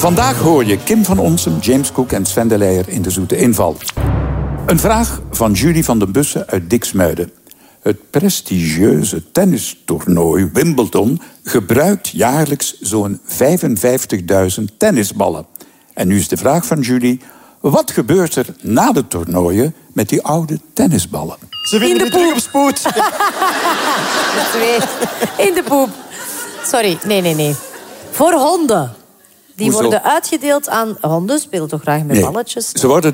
Vandaag hoor je Kim van Onsem, James Cook en Sven de Leijer in de Zoete Inval. Een vraag van Julie van den Bussen uit Diksmuiden. Het prestigieuze tennistoernooi Wimbledon gebruikt jaarlijks zo'n 55.000 tennisballen. En nu is de vraag van Julie: wat gebeurt er na de toernooien met die oude tennisballen? Ze vinden die terug op spoed. In de poep. Sorry, nee. Voor honden. Die Hoezo? worden uitgedeeld aan... Honden spelen toch graag met balletjes? Ze worden